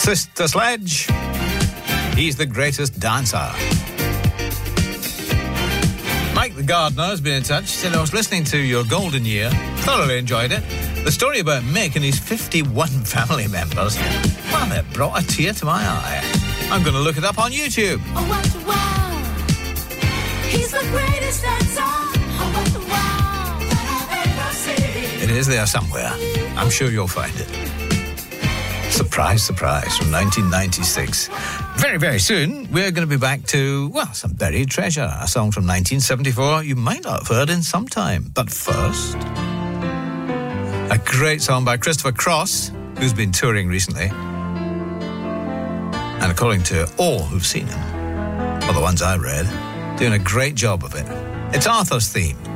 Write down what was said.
Sister Sledge. He's the greatest dancer. Mike the gardener has been in touch. Said, I was listening to your golden year. Thoroughly enjoyed it. The story about Mick and his 51 family members, well, it brought a tear to my eye. I'm going to look it up on YouTube. Oh, what a wow. He's the greatest dancer. Oh, what a wow. That I've ever seen. It is there somewhere. I'm sure you'll find it. Surprise, surprise, from 1996. Very, very soon, we're going to be back to, well, some buried treasure. A song from 1974 you might not have heard in some time. But first, a great song by Christopher Cross, who's been touring recently. And according to all who've seen him, or the ones I read, doing a great job of it. It's Arthur's theme.